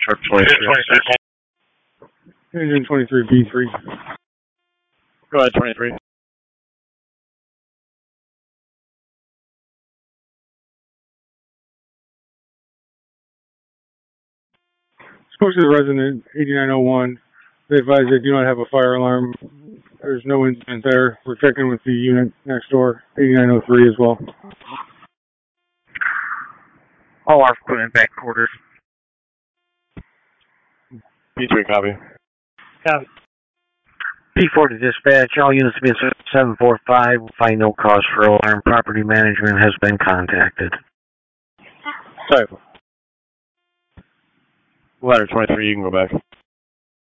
Truck 23. Engine 23B3. Go ahead, 23. Spoke to the resident, 8901. They advise they do not have a fire alarm. There's no incident there. We're checking with the unit next door, 8903 as well. All our equipment back quarters. B3 copy. Copy. P4 to dispatch. All units to be 745. We'll find no cause for alarm. Property management has been contacted. Sorry. Ladder 23, you can go back.